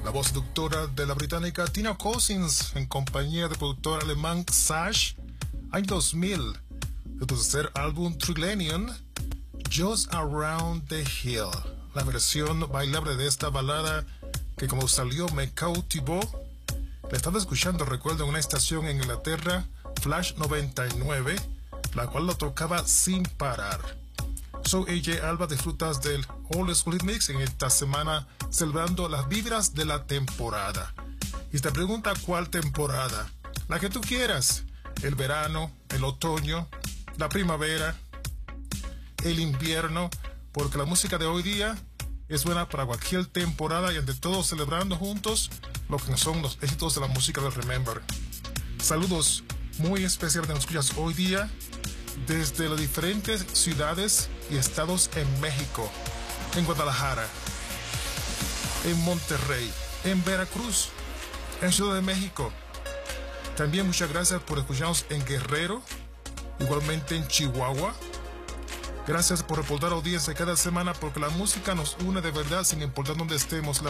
La voz seductora de la británica Tina Cousins en compañía del productor alemán Sash, año 2000, de su tercer álbum Trilenium, Just Around the Hill. La versión bailable de esta balada que como salió me cautivó. La estaba escuchando, recuerdo, en una estación en Inglaterra, Flash 99, la cual lo tocaba sin parar. Soy AJ Alba, disfrutas del Old School Hit Mix en esta semana celebrando las vibras de la temporada. Y te pregunta cuál temporada, la que tú quieras, el verano, el otoño, la primavera, el invierno, porque la música de hoy día es buena para cualquier temporada y ante todo celebrando juntos lo que son los éxitos de la música del Remember. Saludos muy especiales que nos escuchas hoy día desde las diferentes ciudades y estados en México, en Guadalajara, en Monterrey, en Veracruz, en Ciudad de México. También muchas gracias por escucharnos en Guerrero, igualmente en Chihuahua. Gracias por reportar audiencia cada semana porque la música nos une de verdad sin importar dónde estemos.